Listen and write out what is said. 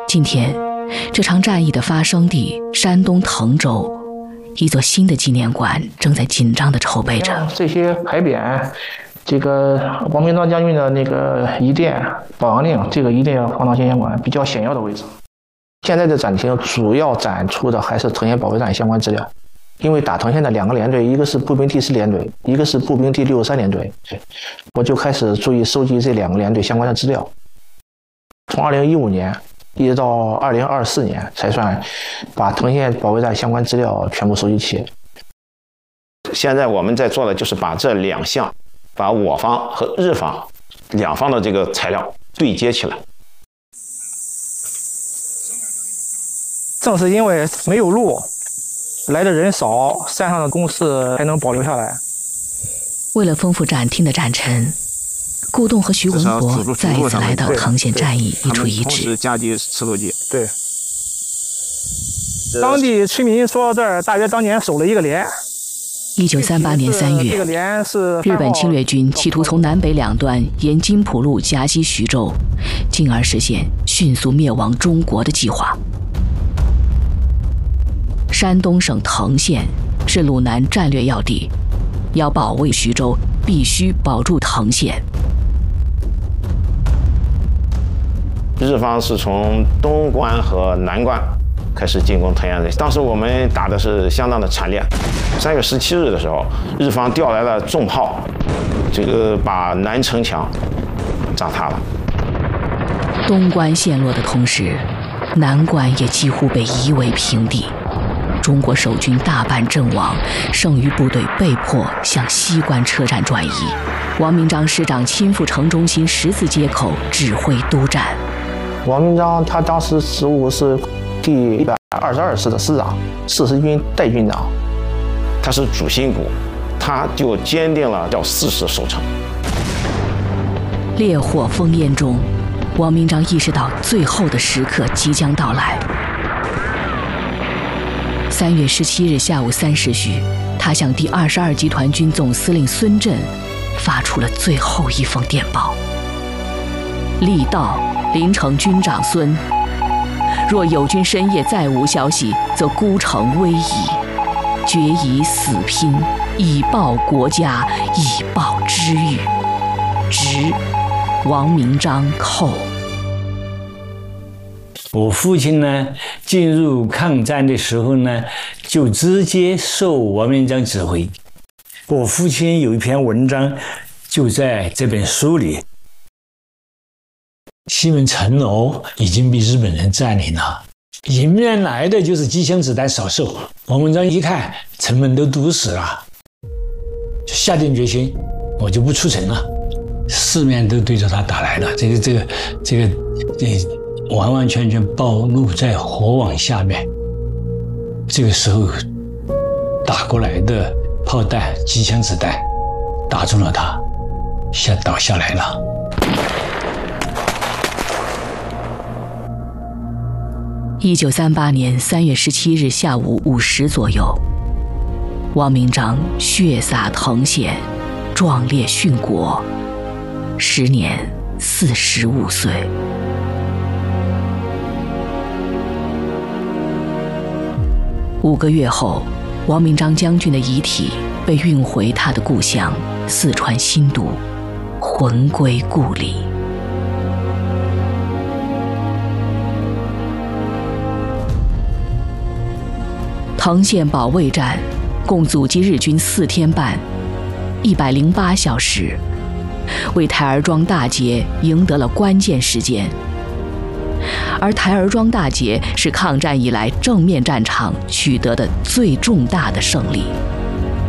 今天，这场战役的发生地山东滕州，一座新的纪念馆正在紧张地筹备着。 这些牌匾，这个王明章将军的那个遗殿、保养令，这个一定要放到纪念馆比较显要的位置。现在的展厅主要展出的还是藤县保卫战相关资料，因为打藤县的2个连队，一个是步兵第4联队，一个是步兵第63联队，我就开始注意收集这2个连队相关的资料。从2015年一直到2024年才算把藤县保卫战相关资料全部收集齐。 现在我们在做的就是把这2项，把我方和日方2方的这个材料对接起来。 正是因为没有路，来的人少，山上的工事才能保留下来。 为了丰富展厅的战陈，顾栋和徐文国再一次来到藤县战役一出遗址。 加急刺路计。 对。当地村民说，这儿大约当年守了1个连。 1938年3月， 这个连是日本侵略军企图从南北两端沿津浦路夹击徐州，进而实现迅速灭亡中国的计划。山东省滕县是鲁南战略要地，要保卫徐州，必须保住滕县。 日方是从东关和南关开始进攻藤县，当时我们打的是相当的惨烈。3月17日的时候，日方调来了重炮，这个把南城墙炸塌了。 东关陷落的同时，南关也几乎被夷为平地。中国守军大半阵亡，剩余部队被迫向西关车站转移。王明章师长亲赴城中心十字街口指挥督战。 王明章他当时职务是第122师的师长，40军代军长， 他是主心骨，他就坚定了要誓死守城。 烈火烽烟中，王明章意识到最后的时刻即将到来。3月17日下午3时许，他向第22集团军总司令孙震发出了最后一封电报：力道临城军长孙，若友军深夜再无消息，则孤城危矣，决以死拼，以报国家，以报知遇。直王明章寇。 我父亲呢，进入抗战的时候呢，就直接受王明章指挥。我父亲有一篇文章，就在这本书里。西门城楼已经被日本人占领了，迎面来的就是机枪子弹扫射。王明章一看城门都堵死了，就下定决心，我就不出城了。四面都对着他打来了，这个完完全全暴露在火网下面。这个时候打过来的炮弹、机枪子弹打中了他，倒下来了。 1938年3月17日下午5时左右，王明章血洒藤县，壮烈殉国，时年45岁。5个月后，王明章将军的遗体被运回他的故乡四川新都，魂归故里。藤县保卫战共阻击日军4天半，108小时，为台儿庄大捷赢得了关键时间。而台儿庄大捷是抗战以来正面战场取得的最重大的胜利。